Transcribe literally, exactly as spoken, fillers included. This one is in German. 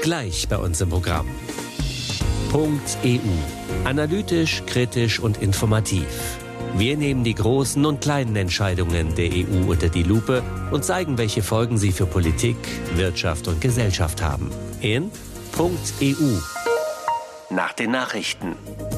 Gleich bei uns im Programm. Punkt E U. Analytisch, kritisch und informativ. Wir nehmen die großen und kleinen Entscheidungen der E U unter die Lupe und zeigen, welche Folgen sie für Politik, Wirtschaft und Gesellschaft haben. In Punkt E U. Nach den Nachrichten.